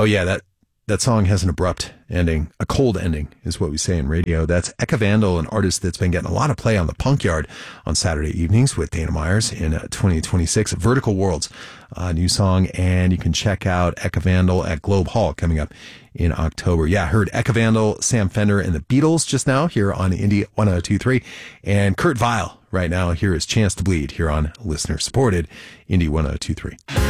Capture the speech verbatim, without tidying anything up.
Oh, yeah, that, that song has an abrupt ending. A cold ending is what we say in radio. That's Eka Vandal, an artist that's been getting a lot of play on the Punk Yard on Saturday evenings with Dana Myers in uh, twenty twenty-six. Vertical Worlds, a new song, and you can check out Eka Vandal at Globe Hall coming up in October. Yeah, I heard Eka Vandal, Sam Fender, and the Beatles just now here on Indie one oh two point three, and Kurt Vile right now. Here is Chance to Bleed here on listener-supported Indie one oh two point three.